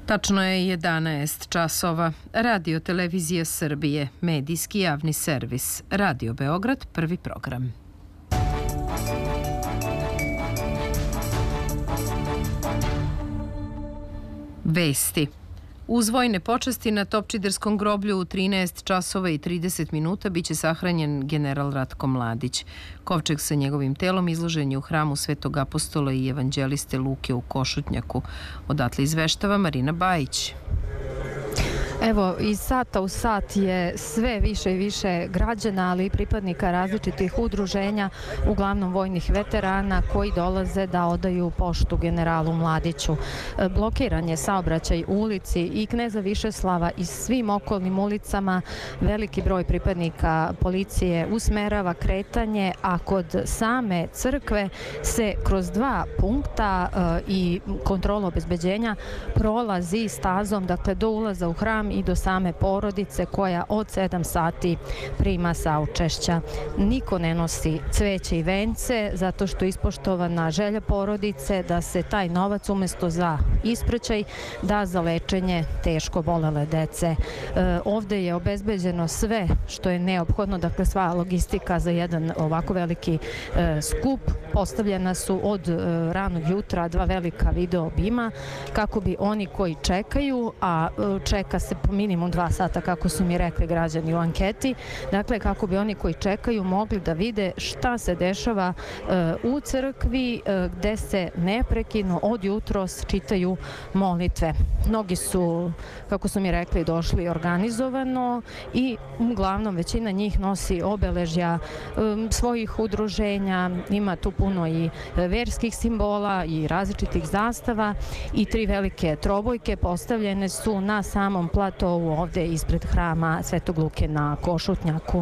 Tačno je 11 časova. Radio Televizija Srbije, medijski javni servis. Radio Beograd, prvi program. Vesti. Uz vojne počasti na Topčiderskom groblju u 13 časova i 30 minuta biće sahranjen general Ratko Mladić. Kovčeg sa njegovim telom izložen je u hramu Svetog apostola i evanđeliste Luke u Košutnjaku. Odatle izveštava Marina Bajić. Evo, iz sata u sat je sve više i više građana, ali i pripadnika različitih udruženja, uglavnom vojnih veterana, koji dolaze da odaju poštu generalu Mladiću. Blokiran je saobraćaj u ulici i Kneza Višeslava i svim okolnim ulicama. Veliki broj pripadnika policije usmerava kretanje, a kod same crkve se kroz dva punkta i kontrola obezbeđenja prolazi stazom, dakle do ulaza u hram i do same porodice koja od 7 sati prima saučešća. Niko ne nosi cveće i vence zato što je ispoštovana želja porodice da se taj novac umesto za ispraćaj da za lečenje teško bolele dece. Ovde je obezbeđeno sve što je neophodno, dakle sva logistika za jedan ovako veliki skup. Postavljena su od ranog jutra dva velika video bima kako bi oni koji čekaju, a čeka se po minimum 2 sata kako su mi rekli građani u anketi, dakle kako bi oni koji čekaju mogli da vide šta se dešava u crkvi gde se neprekidno od jutros čitaju molitve. Mnogi su, kako su mi rekli, došli organizovano i uglavnom većina njih nosi obeležja svojih udruženja, ima tu puno i verskih simbola i različitih zastava i 3 velike trobojke postavljene su na samom platovu ovde ispred hrama Svetog Luke na Košutnjaku.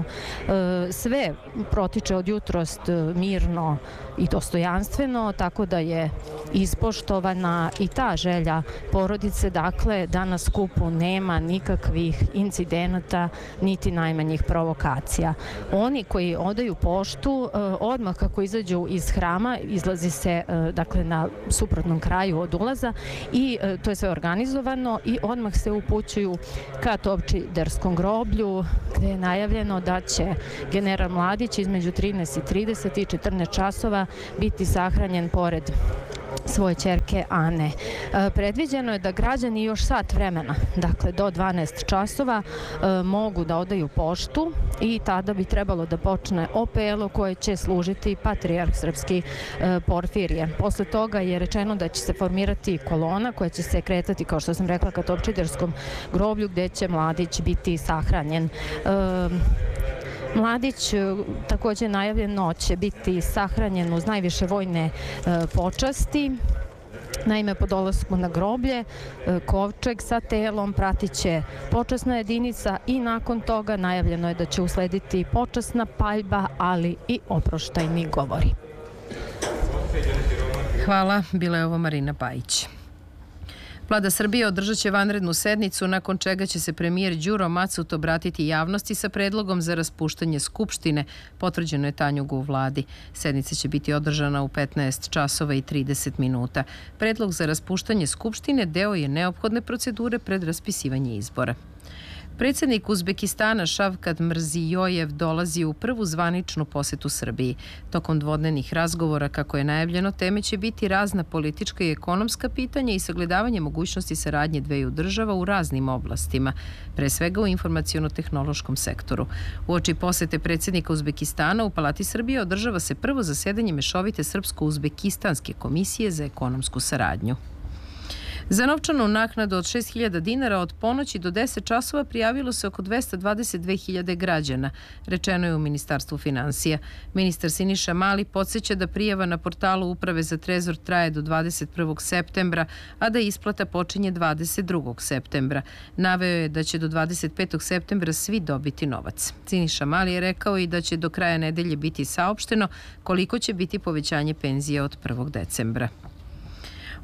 Sve protiče od jutros mirno i dostojanstveno, tako da je ispoštovana i ta želja porodice, dakle da na skupu nema nikakvih incidenata niti najmanjih provokacija. Oni koji odaju poštu, odmah kako izađu iz hrama, izlazi se dakle na suprotnom kraju od ulaza i to je sve organizovano i odmah se upućuju ka Topčiderskom groblju gde je najavljeno da će general Mladić između 13:30 i 14 časova biti sahranjen pored svoje ćerke Ane. Predviđeno je da građani još sat vremena, dakle do 12 časova, mogu da odaju poštu i tada bi trebalo da počne opelo koje će služiti patrijarh srpski Porfirije. Posle toga je rečeno da će se formirati kolona koja će se kretati, kao što sam rekla, ka Topčiderskom groblju gde će Mladić biti sahranjen. Mladić, takođe najavljeno, će biti sahranjen uz najviše vojne počasti. Naime, po dolasku na groblje, kovčeg sa telom pratiće počasna jedinica i nakon toga najavljeno je da će uslediti počasna paljba, ali i oproštajni govori. Hvala, bila je ovo Marina Bajić. Vlada Srbije održat će vanrednu sednicu nakon čega će se premijer Đuro Macut obratiti javnosti sa predlogom za raspuštanje Skupštine, potvrđeno je Tanjugu u vladi. Sednica će biti održana u 15 časova i 30 minuta. Predlog za raspuštanje Skupštine deo je neophodne procedure pred raspisivanje izbora. Predsjednik Uzbekistana Šavkat Mirzijojev dolazi u prvu zvaničnu posetu Srbiji. Tokom dvodnevnih razgovora, kako je najavljeno, teme će biti razna politička i ekonomska pitanja i sagledavanje mogućnosti saradnje dveju država u raznim oblastima, pre svega u informaciono-tehnološkom sektoru. Uoči posete predsjednika Uzbekistana u Palati Srbije održava se prvo zasedanje mešovite Srpsko-Uzbekistanske komisije za ekonomsku saradnju. Za novčanu naknadu od 6.000 dinara od ponoći do 10 časova prijavilo se oko 222.000 građana, rečeno je u Ministarstvu finansija. Ministar Siniša Mali podsjeća da prijava na portalu Uprave za trezor traje do 21. septembra, a da isplata počinje 22. septembra. Naveo je da će do 25. septembra svi dobiti novac. Siniša Mali je rekao i da će do kraja nedelje biti saopšteno koliko će biti povećanje penzija od 1. decembra.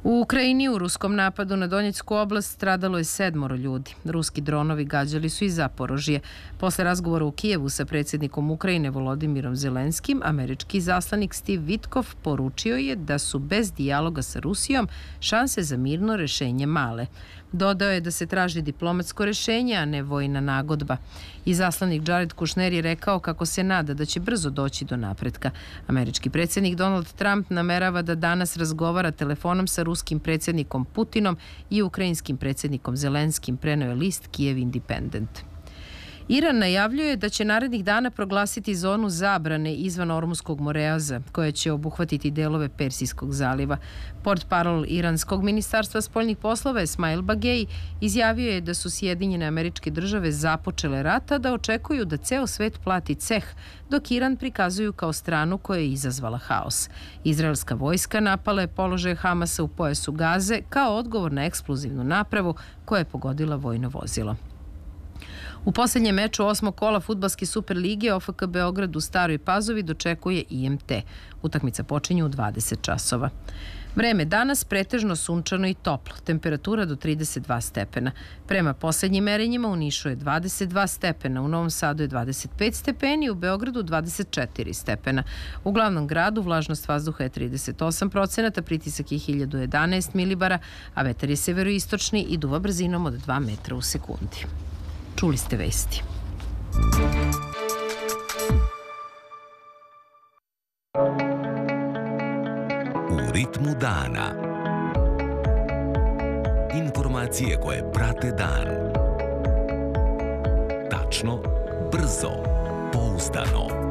U Ukrajini u ruskom napadu na Donjecku oblast stradalo je 7 ljudi. Ruski dronovi gađali su i Zaporožje. Posle razgovora u Kijevu sa predsjednikom Ukrajine Volodimirom Zelenskim, američki izaslanik Steve Witkoff poručio je da su bez dijaloga sa Rusijom šanse za mirno rešenje male. Dodao je da se traži diplomatsko rešenje, a ne vojna nagodba. Izaslanik Jared Kushner je rekao kako se nada da će brzo doći do napretka. Američki predsjednik Donald Trump namerava da danas razgovara telefonom sa ruskim predsjednikom Putinom i ukrajinskim predsjednikom Zelenskim, preneo je list Kiev Independent. Iran najavljuje da će narednih dana proglasiti zonu zabrane izvan Ormuskog moreaza, koja će obuhvatiti delove Persijskog zaliva. Portparol iranskog ministarstva spoljnih poslova Esmail Bagej izjavio je da su Sjedinjene Američke Države započele rata, da očekuju da ceo svet plati ceh, dok Iran prikazuju kao stranu koja je izazvala haos. Izraelska vojska napala je položaje Hamasa u pojasu Gaze kao odgovor na eksplozivnu napravu koja je pogodila vojno vozilo. U posljednjem meču 8. kola fudbalske Superlige OFK Beograd u Staroj Pazovi dočekuje IMT. Utakmica počinje u 20 časova. Vreme danas pretežno sunčano i toplo, temperatura do 32 stepena. Prema posljednjim merenjima u Nišu je 22 stepena, u Novom Sadu je 25 stepeni, u Beogradu 24 stepena. U glavnom gradu vlažnost vazduha je 38%, pritisak je 1011 milibara, a vetar je severoistočni i duva brzinom od 2 metra u sekundi. Čuli ste vesti. U ritmu dana. Informacije koje prate dan. Tačno, brzo, pouzdano.